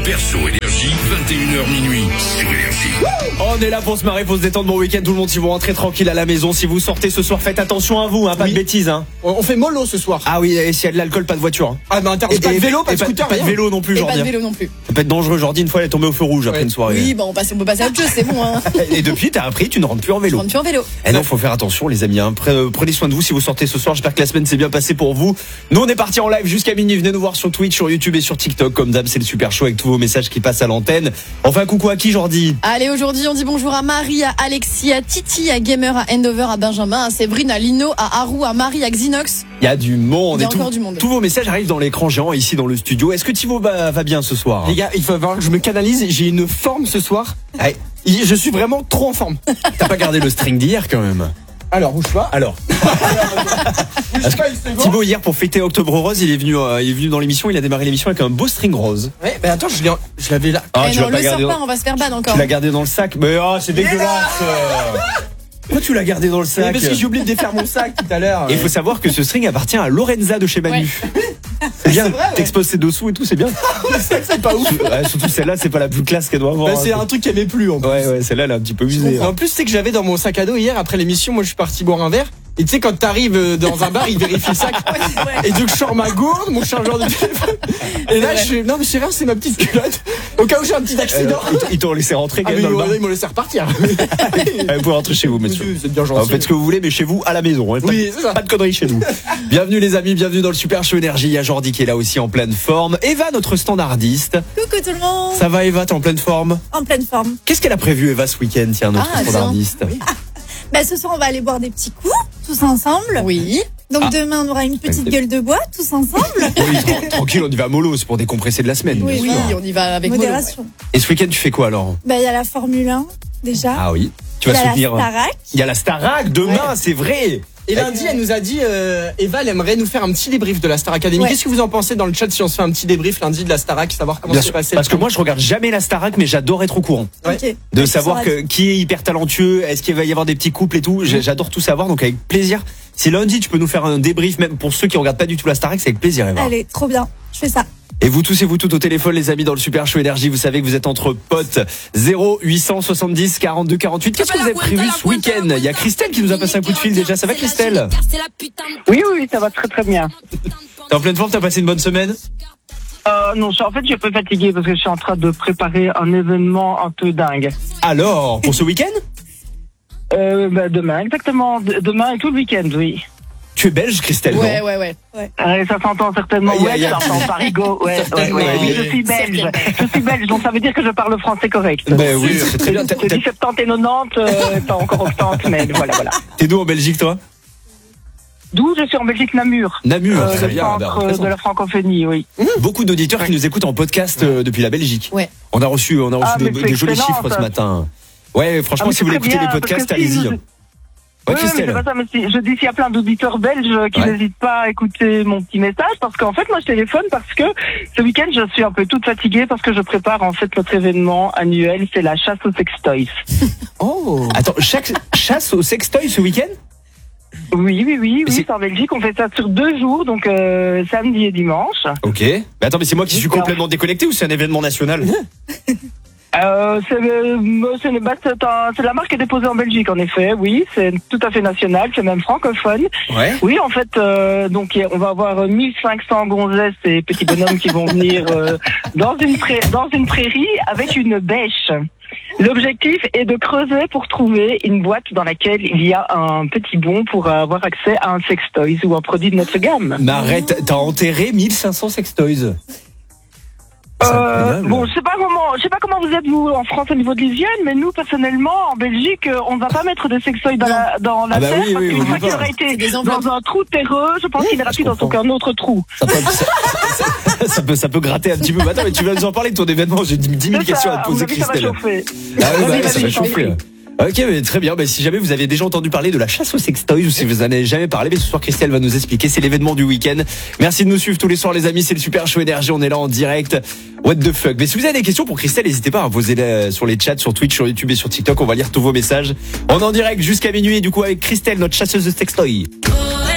Super Show Énergie, 21h minuit sur Énergie. On est là pour se marrer, pour se détendre. Bon week-end tout le monde, si vous rentrez tranquille à la maison, si vous sortez ce soir, faites attention à vous, pas de bêtises. On fait mollo ce soir. Ah oui, et s'il y a de l'alcool, pas de voiture. Ah mais interdit, pas de vélo, pas de scooter, pas de vélo non plus, Et Jordi. pas de vélo non plus. Ça peut être dangereux, Jordi, une fois elle est tombée au feu rouge après une soirée. Oui, on peut passer à autre chose, c'est bon. Et depuis, t'as appris, tu ne rentres plus en vélo. Je rentre plus en vélo. Et non, faut faire attention les amis, prenez soin de vous si vous sortez ce soir. J'espère que la semaine s'est bien passée pour vous. Nous on est partis en live jusqu'à minuit. Venez nous voir sur Twitch, sur YouTube et sur TikTok. Comme d'hab, c'est le Super Show avec tous vos messages qui passent à l'antenne. Enfin, coucou à qui, Jordi? Allez, aujourd'hui on dit bonjour à Marie, à Alexis, à Titi, à Gamer, à Endover, à Benjamin, à Séverine, à Lino, à Haru, à Marie, à Xinox. Il y a du monde. Il y a encore du monde. Tous vos messages arrivent dans l'écran géant ici dans le studio. Est-ce que Thibaut va bien ce soir? Les gars, il faut voir que je me canalise, j'ai une forme ce soir. Ouais. Je suis vraiment trop en forme. T'as pas gardé le string d'hier quand même? Alors, bouge pas. Alors. Thibaut hier pour fêter Octobre Rose, il est venu dans l'émission, il a démarré l'émission avec un beau string rose. Ouais, mais attends, je l'avais là. Ah, non, le sors pas, on va se faire ban encore. Tu l'as gardé dans le sac? Mais c'est dégueulasse. Pourquoi tu l'as gardé dans le sac? Parce que j'ai oublié de défaire mon sac tout à l'heure. Et il faut savoir que ce string appartient à Lorenza de chez Manu. Ouais. C'est bien, C'est vrai, ouais. t'exposes ses dessous et tout, c'est bien. C'est pas ouf. Ouais, surtout celle-là, c'est pas la plus classe qu'elle doit avoir. Bah, c'est un truc qui m'aimait plus en plus. Ouais, celle-là, elle est un petit peu usée. En plus, c'est que j'avais dans mon sac à dos hier après l'émission, moi je suis parti boire un verre. Et tu sais, quand t'arrives dans un bar, ils vérifient le sac. Et donc je sors ma gourde, mon chargeur de téléphone. Et là, non mais c'est rien, c'est ma petite culotte. Au cas où j'ai un petit accident. Ils t'ont laissé rentrer quand même dans le bar. Ils m'ont laissé repartir. Vous pouvez rentrer chez vous, monsieur. C'est bien gentil. Vous faites ce que vous voulez, mais chez vous, à la maison. Hein. Oui, c'est ça. Pas de conneries chez nous. Bienvenue les amis, bienvenue dans le Super Show Énergie. Il y a Jordi qui est là aussi en pleine forme. Eva, notre standardiste. Coucou tout le monde. Ça va Eva, t'es en pleine forme? En pleine forme. Qu'est-ce qu'elle a prévu Eva ce week-end, tiens, notre standardiste? Ce soir on va aller boire des petits coups tous ensemble. Oui. Donc demain on aura une petite gueule de bois tous ensemble. Oui, tranquille, on y va à mollo, c'est pour décompresser de la semaine. Oui, bien sûr. Oui, on y va avec Modération. Et ce week-end, tu fais quoi alors? Il y a la Formule 1 déjà. Ah oui. Tu Il vas y a soutenir. la Starac. Il y a la Starac demain, c'est vrai. Et lundi, elle nous a dit, Eva, elle aimerait nous faire un petit débrief de la Star Academy. Ouais. Qu'est-ce que vous en pensez dans le chat si on se fait un petit débrief lundi de la Starac, savoir comment Bien s'est sûr, passé? parce que moi je regarde jamais la Starac, mais j'adore être au courant. Ouais. Ok. De Ouais, savoir ça va. qui est hyper talentueux, est-ce qu'il va y avoir des petits couples et tout. J'adore tout savoir, donc avec plaisir. Si lundi tu peux nous faire un débrief, même pour ceux qui regardent pas du tout la Starac, c'est avec plaisir Eva. Allez, trop bien. Je fais ça. Et vous tous et vous toutes au téléphone les amis dans le Super Show Énergie, vous savez que vous êtes entre potes. 0870 42 48. Qu'est-ce que vous avez prévu ce week-end? Il y a Christelle qui nous a passé un coup de fil déjà, ça va Christelle? Oui, ça va très très bien. T'es en pleine forme, t'as passé une bonne semaine? Non, en fait, je suis un peu fatigué parce que je suis en train de préparer un événement un peu dingue. Alors, pour ce week-end? Demain, exactement. Demain et tout le week-end, oui. Tu es belge Christelle? non Ouais. Ça s'entend certainement. Ouais, Ça s'entend Parigo. Ouais. Oui, je suis belge. Je suis belge, donc ça veut dire que je parle français correct. Ben oui, c'est très bien. Je dis 70 et 90, pas encore 80, mais voilà. T'es d'où en Belgique toi? D'où je suis en Belgique, Namur. Namur, très Le bien. centre de la francophonie, oui. Beaucoup d'auditeurs qui nous écoutent en podcast depuis la Belgique. Ouais. On a reçu mais des c'est jolis excellent, chiffres ça. ce matin. Ouais, franchement, mais si vous voulez c'est écouter très les bien, podcasts, parce que si allez-y. vous- Ouais, Oui, Christelle. mais c'est pas ça, mais je dis s'il y a plein d'auditeurs belges qui Ouais. n'hésitent pas à écouter mon petit message, parce qu'en fait, moi, je téléphone parce que ce week-end, je suis un peu toute fatiguée parce que je prépare en fait notre événement annuel, c'est la chasse aux sextoys. Oh. Attends, chasse au sextoy ce week-end? Oui, c'est- c'est en Belgique, on fait ça sur 2 jours, donc samedi et dimanche. Ok. Mais attends, mais c'est moi qui suis complètement déconnecté ou c'est un événement national? C'est la marque est déposée en Belgique, en effet, oui, c'est tout à fait national, c'est même francophone. Ouais. Oui, en fait, donc on va avoir 1500 gonzesses et petits bonhommes qui vont venir dans une prairie avec une bêche. L'objectif est de creuser pour trouver une boîte dans laquelle il y a un petit bon pour avoir accès à un sextoys ou un produit de notre gamme. Mais arrête, t'as enterré 1500 sextoys. C'est incroyable. Bon, je sais pas comment vous êtes vous en France au niveau de l'hygiène, mais nous personnellement en Belgique, on ne va pas mettre des sextoys dans la Ah bah terre oui, parce oui, qu'une on fois y qu'il va. aura été des enveloppes. dans un trou terreux, je pense qu'il ira plus dans comprends. aucun autre trou. Ça peut gratter un petit peu. Mais attends, mais tu vas nous en parler de ton événement. J'ai 10 000 C'est questions ça, à te poser, mon avis, ça va Christelle. chauffer. Ah ouais, Vas-y, ça va vas-y, chauffer. je t'en Ok, mais très bien. Si jamais vous avez déjà entendu parler de la chasse aux sextoys ou si vous en avez jamais parlé, mais ce soir Christelle va nous expliquer. C'est l'événement du week-end. Merci de nous suivre tous les soirs, les amis. C'est le Super Show Énergie. On est là en direct. What the fuck. Mais si vous avez des questions pour Christelle, n'hésitez pas à poser sur les chats, sur Twitch, sur YouTube et sur TikTok. On va lire tous vos messages. On est en direct jusqu'à minuit. Et du coup, avec Christelle, notre chasseuse de sextoys.